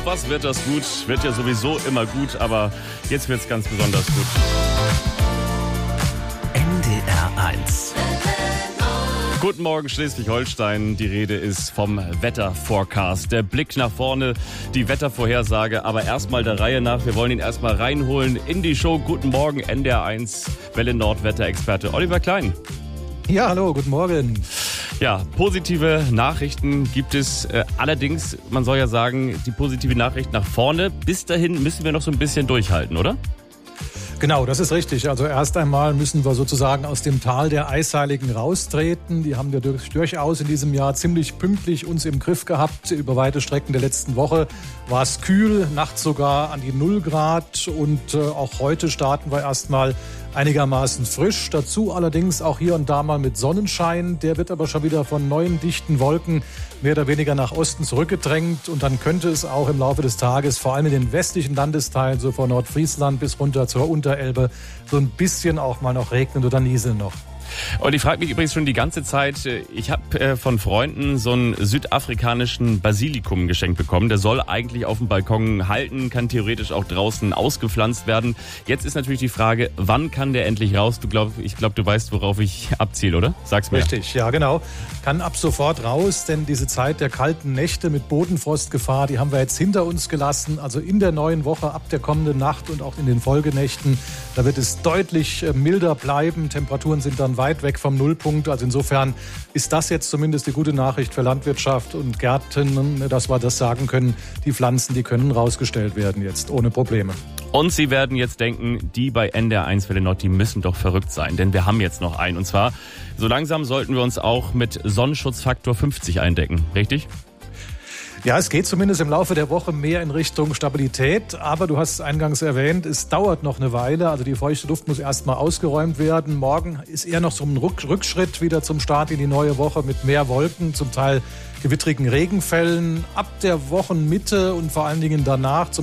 was wird das gut? Wird ja sowieso immer gut, aber jetzt wird's ganz besonders gut. NDR 1. Guten Morgen Schleswig-Holstein. Die Rede ist vom Wetterforecast. Der Blick nach vorne, die Wettervorhersage. Aber erstmal der Reihe nach. Wir wollen ihn erstmal reinholen in die Show. Guten Morgen, NDR 1 Welle Nord Wetterexperte Oliver Klein. Ja, hallo, guten Morgen. Ja, positive Nachrichten gibt es. Allerdings, man soll ja sagen, die positive Nachricht nach vorne. Bis dahin müssen wir noch so ein bisschen durchhalten, oder? Genau, das ist richtig. Also erst einmal müssen wir sozusagen aus dem Tal der Eisheiligen raustreten. Die haben wir durchaus in diesem Jahr ziemlich pünktlich uns im Griff gehabt. Über weite Strecken der letzten Woche war es kühl, nachts sogar an die 0 Grad. Und auch heute starten wir erstmal einigermaßen frisch. Dazu allerdings auch hier und da mal mit Sonnenschein. Der wird aber schon wieder von neuen dichten Wolken mehr oder weniger nach Osten zurückgedrängt. Und dann könnte es auch im Laufe des Tages, vor allem in den westlichen Landesteilen, so von Nordfriesland bis runter zur Unterelbe, so ein bisschen auch mal noch regnen oder nieseln noch. Und ich frage mich übrigens schon die ganze Zeit, ich habe von Freunden so einen südafrikanischen Basilikum geschenkt bekommen. Der soll eigentlich auf dem Balkon halten, kann theoretisch auch draußen ausgepflanzt werden. Jetzt ist natürlich die Frage, wann kann der endlich raus? Ich glaube, du weißt, worauf ich abziele, oder? Sag's mir. Richtig, ja genau. Kann ab sofort raus, denn diese Zeit der kalten Nächte mit Bodenfrostgefahr, die haben wir jetzt hinter uns gelassen. Also in der neuen Woche, ab der kommenden Nacht und auch in den Folgenächten, da wird es deutlich milder bleiben. Temperaturen sind dann weit weg vom Nullpunkt. Also insofern ist das jetzt zumindest die gute Nachricht für Landwirtschaft und Gärten, dass wir das sagen können. Die Pflanzen, die können rausgestellt werden jetzt ohne Probleme. Und Sie werden jetzt denken, die bei NDR 1 Welle Nord, die müssen doch verrückt sein, denn wir haben jetzt noch einen. Und zwar, so langsam sollten wir uns auch mit Sonnenschutzfaktor 50 eindecken, richtig? Ja, es geht zumindest im Laufe der Woche mehr in Richtung Stabilität. Aber du hast es eingangs erwähnt, es dauert noch eine Weile. Also die feuchte Luft muss erstmal ausgeräumt werden. Morgen ist eher noch so ein Rückschritt wieder zum Start in die neue Woche mit mehr Wolken, zum Teil gewittrigen Regenfällen. Ab der Wochenmitte und vor allen Dingen danach